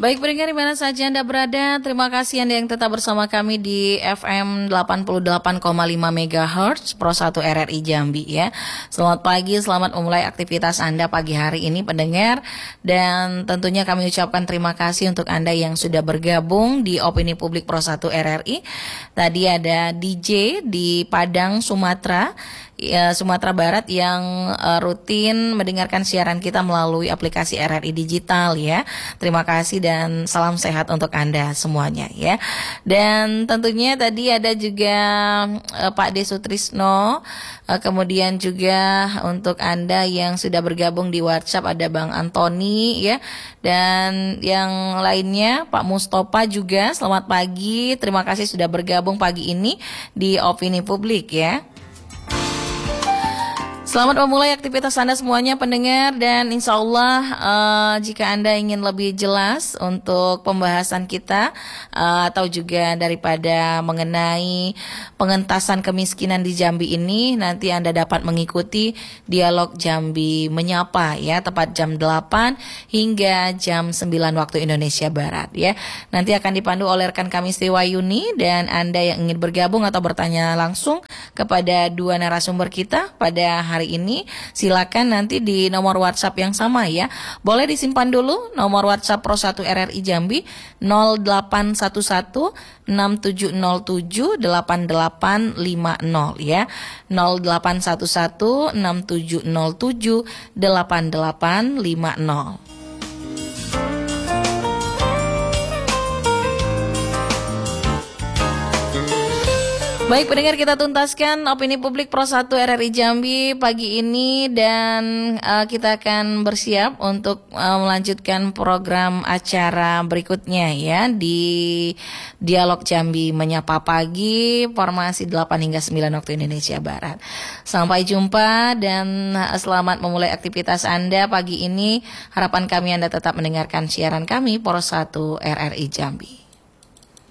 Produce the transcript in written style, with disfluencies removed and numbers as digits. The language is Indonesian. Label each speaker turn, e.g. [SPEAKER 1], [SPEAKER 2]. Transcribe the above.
[SPEAKER 1] Baik pendengar di mana saja Anda berada, terima kasih Anda yang tetap bersama kami di FM 88,5 MHz Pro 1 RRI Jambi ya. Selamat pagi, selamat memulai aktivitas Anda pagi hari ini pendengar. Dan tentunya kami ucapkan terima kasih untuk Anda yang sudah bergabung di Opini Publik Pro 1 RRI. Tadi ada DJ di Padang, Sumatera Barat yang rutin mendengarkan siaran kita melalui aplikasi RRI Digital ya. Terima kasih dan salam sehat untuk Anda semuanya ya. Dan tentunya tadi ada juga Pak Desutrisno, kemudian juga untuk Anda yang sudah bergabung di WhatsApp ada Bang Antoni ya. Dan yang lainnya Pak Mustafa juga selamat pagi. Terima kasih sudah bergabung pagi ini di Opini Publik ya. Selamat memulai aktivitas Anda semuanya pendengar dan insya Allah jika Anda ingin lebih jelas untuk pembahasan kita atau juga daripada mengenai pengentasan kemiskinan di Jambi ini, nanti Anda dapat mengikuti dialog Jambi Menyapa ya, tepat jam 8 hingga jam 9 waktu Indonesia Barat ya. Nanti akan dipandu oleh rekan kami Sriwayuni dan Anda yang ingin bergabung atau bertanya langsung kepada dua narasumber kita pada hari ini, silakan nanti di nomor WhatsApp yang sama ya. Boleh disimpan dulu nomor WhatsApp Pro 1 RRI Jambi 0811 6707 8850 ya. 0811 6707 8850. Baik pendengar, kita tuntaskan Opini Publik Pro 1 RRI Jambi pagi ini dan kita akan bersiap untuk melanjutkan program acara berikutnya ya di Dialog Jambi Menyapa Pagi formasi 8 hingga 9 waktu Indonesia Barat. Sampai jumpa dan selamat memulai aktivitas Anda pagi ini. Harapan kami Anda tetap mendengarkan siaran kami Pro 1 RRI Jambi.